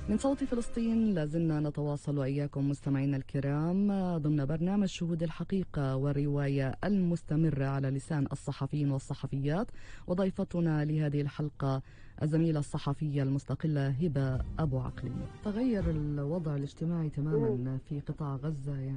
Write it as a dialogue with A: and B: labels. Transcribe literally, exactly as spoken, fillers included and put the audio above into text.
A: من صوت فلسطين لازلنا نتواصل وإياكم مستمعينا الكرام ضمن برنامج شهود الحقيقة والرواية المستمرة على لسان الصحفيين والصحفيات. وضيفتنا لهذه الحلقة الزميلة الصحفية المستقلة هبة أبو عقل. تغير الوضع الاجتماعي تماما في قطاع غزة يعني